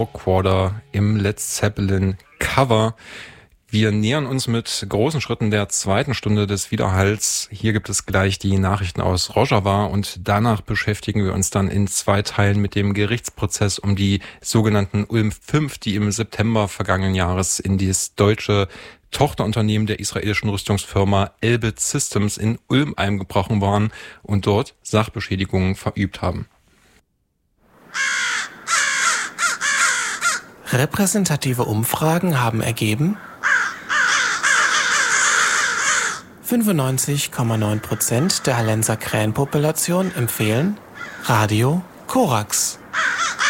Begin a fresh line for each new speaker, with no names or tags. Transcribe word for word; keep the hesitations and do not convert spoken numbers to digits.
Quarter im Led Zeppelin Cover. Wir nähern uns mit großen Schritten der zweiten Stunde des Widerhalls. Hier gibt es gleich die Nachrichten aus Rojava und danach beschäftigen wir uns dann in zwei Teilen mit dem Gerichtsprozess um die sogenannten Ulm fünf, die im September vergangenen Jahres in das deutsche Tochterunternehmen der israelischen Rüstungsfirma Elbit Systems in Ulm eingebrochen waren und dort Sachbeschädigungen verübt haben.
Repräsentative Umfragen haben ergeben, fünfundneunzig Komma neun Prozent der Hallenser Krähenpopulation empfehlen Radio Korax.